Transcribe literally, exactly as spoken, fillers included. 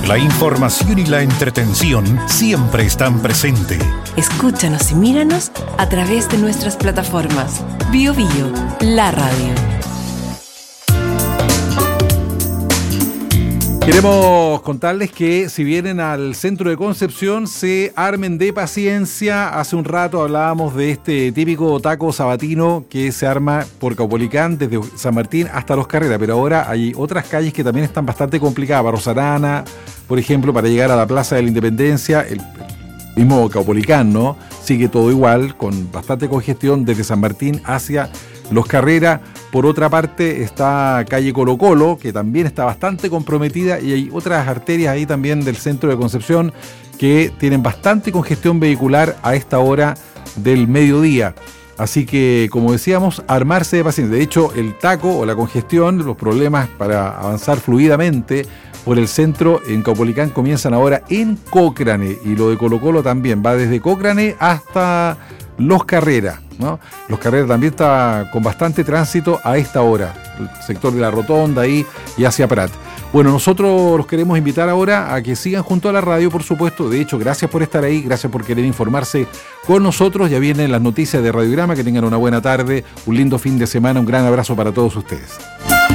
La información y la entretención siempre están presentes. Escúchanos y míranos a través de nuestras plataformas. Bio Bio, la radio. Queremos contarles que si vienen al centro de Concepción, se armen de paciencia. Hace un rato hablábamos de este típico taco sabatino que se arma por Caupolicán desde San Martín hasta Los Carreras, pero ahora hay otras calles que también están bastante complicadas. Barros Arana, por ejemplo, para llegar a la Plaza de la Independencia, el mismo Caupolicán, ¿no? Sigue todo igual, con bastante congestión desde San Martín hacia Los Carreras. Por otra parte está calle Colo Colo, que también está bastante comprometida, y hay otras arterias ahí también del centro de Concepción que tienen bastante congestión vehicular a esta hora del mediodía. Así que, como decíamos, armarse de paciencia. De hecho, el taco o la congestión, los problemas para avanzar fluidamente por el centro en Caupolicán comienzan ahora en Cochrane, y lo de Colo Colo también va desde Cochrane hasta Los Carreras, ¿no? Los Carreras también está con bastante tránsito a esta hora, el sector de la Rotonda ahí y hacia Prat. Bueno, nosotros los queremos invitar ahora a que sigan junto a la radio, por supuesto. De hecho, gracias por estar ahí, gracias por querer informarse con nosotros. Ya vienen las noticias de Radiograma, que tengan una buena tarde, un lindo fin de semana, un gran abrazo para todos ustedes.